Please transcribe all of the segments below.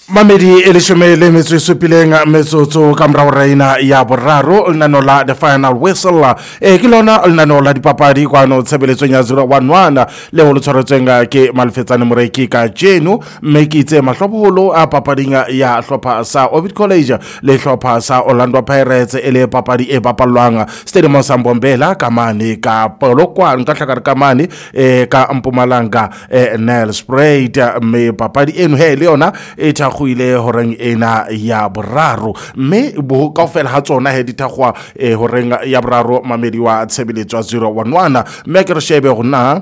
Mamedi elishome le metso supileng metsotso ka mora reina ya boraro lnano la the final whistle ke lona lnano la dipapadi kwano tshebeletso nya 011 le ho tshwaretseng ke Malefetsane Moreki ka jeno mme ke itse mahlopholo a papading ya hlopha sa Ovid College le hlopha sa Orlando Pirates ele papadi e bapalwang Stadium sa Mbombela kamane ka Polokwane ka hlakare kamane ka Mpumalanga Nelspruit me papadi eno he le yona e ile horeng ena ya boraro mme bo kaofela ha tsona he dithagwa horeng ya boraro mamedi wa tshebeletso 011 mme ke re shebe gona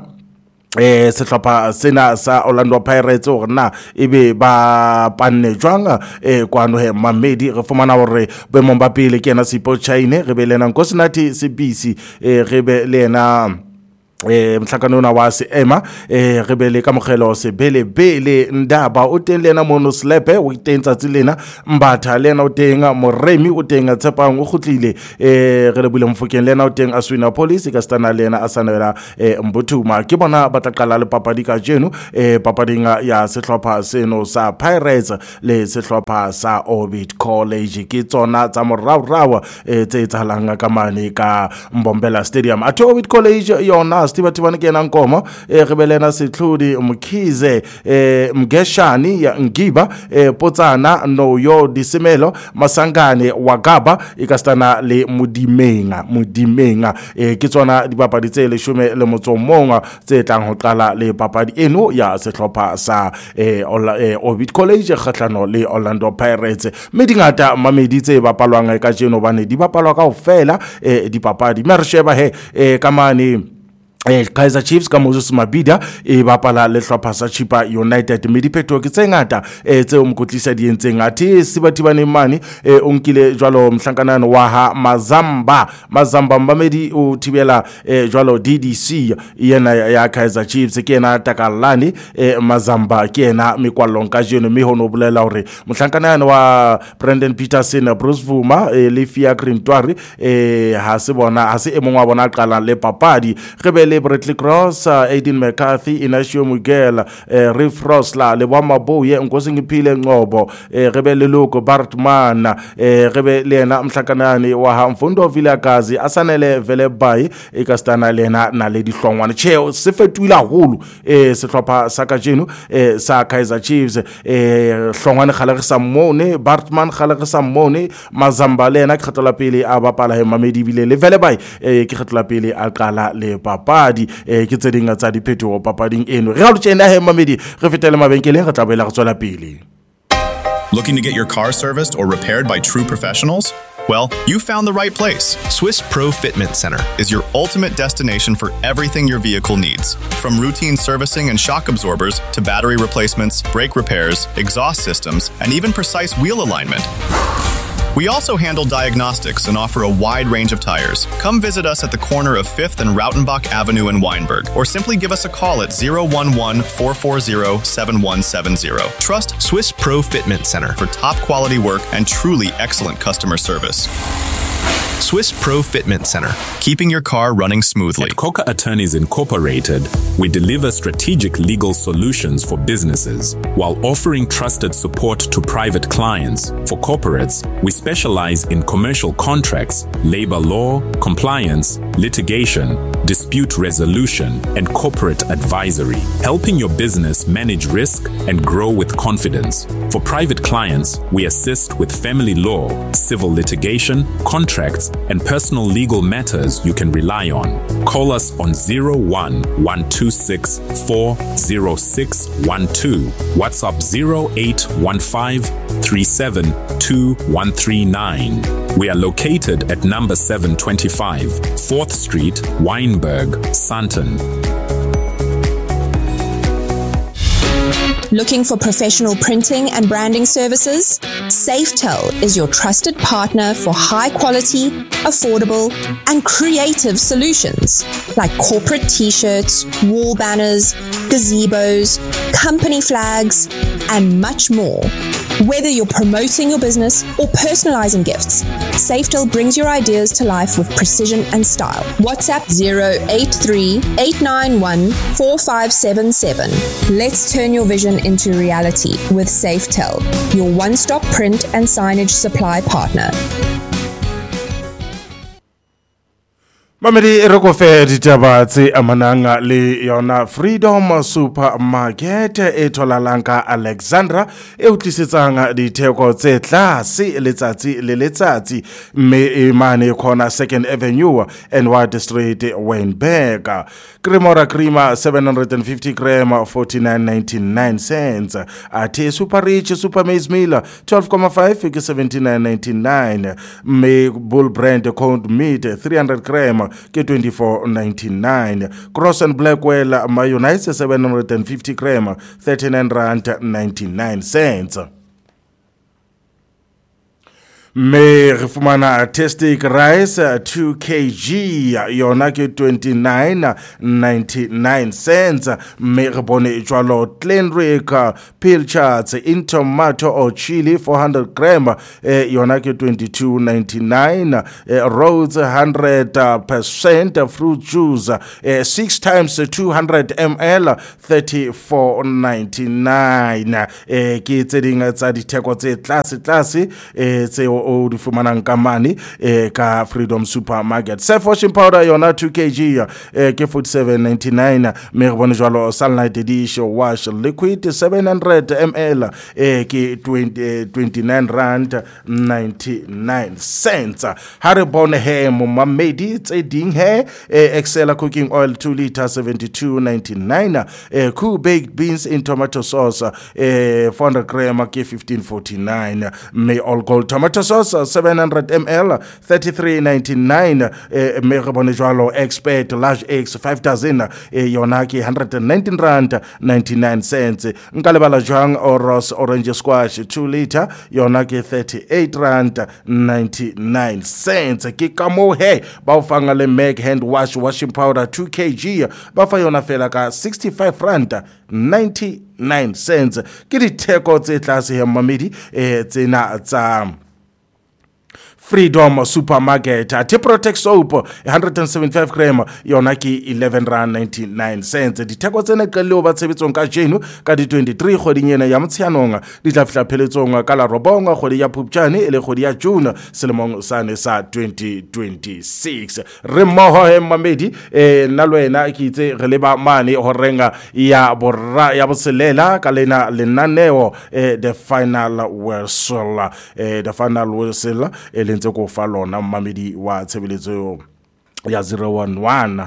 sehlopha sena sa Orlando Pirates rona ebe ba panne jwang kwano he mamedi re fumana hore be momba pele ke na Sipo Chaine re be lena Nkosinathi Sibisi re be lena mhlakanona wa se ema re be le ka mogelo se bele ndaba o teng lena mono slepe o itenza tsilena mbatha lena o tenga moremi o tenga tshepang o khutlile re le bule mfokeng lena o teng Aswina Police ka stana lena asanela Mbuthuma ke bona ba tla qala le papadi ka jeno papadinga ya sehlopha seno sa Pirates le sehlopha sa Ovid College ke tsona tsa morao tse tsalang ka mane ka Mbombela Stadium at Ovid College yona Tibatibane ke na nkomo re belena Setlhodi Mkhize Mgeshani ya Ngiba Potsana no yo Disemelo Masangane Wagaba ikastana le Mudimenga ke tsona dipapadi tse le shume le motsomong tse tlang ho qala le papadi eno ya sehlopha sa Ovid College khatlano le Orlando Pirates mme dingata mamedi tse bapalwang ka jeno bane di bapalwa kaofela dipapadi mme re sheba he kamane Kaizer Chiefs ka Moses Mabida bapala le hlopha sa Chipa United mediphetho ke tse ngata tse o mkotlisa di entseng athi Sibatibane mane o nkile jwalo mhlankanano wa ha Mazamba Mbamedi o thibela jwalo DDC yena ya Kaizer Chiefs ke na Takalani Mazamba ke na mekwallong ka jeno me hono bolela hore mhlankanano wa Brendan Peterson Bruce Vuma le Fia Grintwari ha se emong wa bona qala le papadi re Bradley Cross, Aiden McCarthy, Inacio Miguel, Riff Rosla, le Wamaboye, Nkosingiphile Ngobo, Rebele Luko, Bartman, Rebe Lena Mhlakanani, Waha Mfundo Vilakazi, Asanele Velebai, Ikastana Lena, na Lady Hlongwane. Cheo, sefetuila hulu, sehlopha saka jenu, sa Kaizer Chiefs, Hlongwane khalerisa mone, Bartman khalerisa mone, Mazamba Lena, khatala pili abapala he Mamedi Vile, le Velebai, khatala pili alkala le papa. Ke tsedinga tsa diphetho papading eno re ga tsena he mamedi re fetela mabenkeleng re tlabela go tswela pele. Looking to get your car serviced or repaired by true professionals? Well, you found the right place. Swiss Pro Fitment Center is your ultimate destination for everything your vehicle needs. From routine servicing and shock absorbers to battery replacements, brake repairs, exhaust systems, and even precise wheel alignment. We also handle diagnostics and offer a wide range of tires. Come visit us at the corner of 5th and Rautenbach Avenue in Weinberg, or simply give us a call at 011-440-7170. Trust Swiss Pro Fitment Center for top quality work and truly excellent customer service. Swiss Pro Fitment Center, keeping your car running smoothly. At Coca Attorneys Incorporated, we deliver strategic legal solutions for businesses while offering trusted support to private clients. For corporates, we specialize in commercial contracts, labor law, compliance, litigation, dispute resolution, and corporate advisory, helping your business manage risk and grow with confidence. For private clients, we assist with family law, civil litigation, contracts, and personal legal matters you can rely on. Call us on 01-126-40612, WhatsApp 0815-372139. We are located at number 725, 4th Street, Weinberg, Sandton. Looking for professional printing and branding services? Safetel is your trusted partner for high quality, affordable, and creative solutions like corporate t-shirts, wall banners, gazebos, company flags, and much more. Whether you're promoting your business or personalizing gifts, Safetel brings your ideas to life with precision and style. WhatsApp 083-891-4577. Let's turn your vision into reality with Safetel, your one-stop print and signage supply partner. Mamedi reko fe ditaba tse amanang le yona Freedom Supermarket e tholalanka Alexandra e utlisetsang ditheko tse tlase letsatsi le letsatsi mme e mane khona 2nd Avenue and Ward Street Wynberg. Cremora Crema 750 gram 49.99 cents. Ate Super Rich Super Maize Meal 12.5 figure 79.99. Me Bull Brand Corned Meat 300 gram ke 24.99. Cross and Blackwell mayonnaise 750 gram 39.99 cents. Me refumana Tastic Rice 2 kg yona ke 29.99 cents. Me rebone jwalo Glenrick Pilchards in tomato or chili 400 gram yona ke 22.99. Rhodes 100% fruit juice 6 times 200 ml 34.99. Ke tseding tsa ditheko tse tlase tse o di fumanang ka mane ka Freedom Supermarket. Self washing powder yona 2 kg ke 47.99. Me re bone jwalo Sunlight Dish Wash Liquid 700 ml ke 29.99 cents. Ha re bone he mo mamedi tse ding he Excel cooking oil 2 liter 72.99. Cool baked beans in tomato sauce 400 gram ke 15.49. Me all gold tomato sauce 700 ml 33.99. Me re bone jwalo Expert large eggs 5000 yona ke 119 rand 99 cents. Nkalebala jwang Oros orange squash 2 liter yona ke 38 rand 99 cents. Ke kamo he ba ufanga le Meg hand wash washing powder 2 kg ba fa yona fela ka 65 rand 99 cents. Ke ditheko tse tlase he mamedi tsena tsa Freedom Supermarket. Ate Protect soap 175 gram yona ke 11 rand 99 cents. Ditheko tsena qelelo ba tshebetsong ka jeno ka di 23 kgwedinyena ya Motsheanong di tla fihla pheletsong ka la robonga kgwedi ya Phupjane ele kgwedi ya June selemong sane sa 2026. Re mmoho he mamedi nna le wena ke itse re leba mane ho renga ya borra ya boselela ka lena lenaneo the final whistle lentse ko fa lona mamedi wa tshebeletso ya 011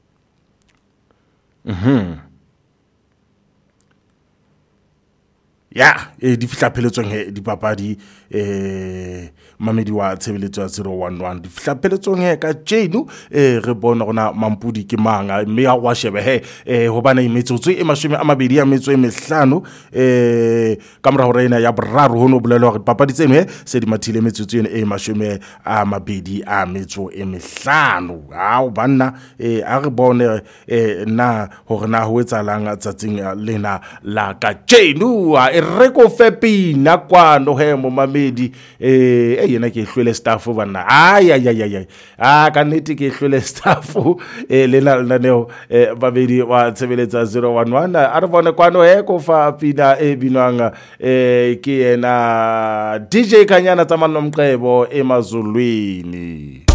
di fihla pheletsong he dipapadi mamedi wa tshebeletso ya 011 di fihla pheletsong he ka jeno re bona gona mampudi ke manga mme ya wa shebe he hobane metsotso e 25 ka mora hore ena ya boraro ho no bolelo hore dipapadi tseno he se di mathile metsotso ena e 25 ha banna a re bone na hore na ho etsalang tsatsing lena la ka jeno re ko fepina kwano he mo mamedi yena ke hlwele staff bana ka nnete ke hlwele staff lena neo babedi wa tshebeletsa 011 a re bone kwano he ko fa pina e binwang ke yena DJ Kanyana tsa Manomqebo emazulwini.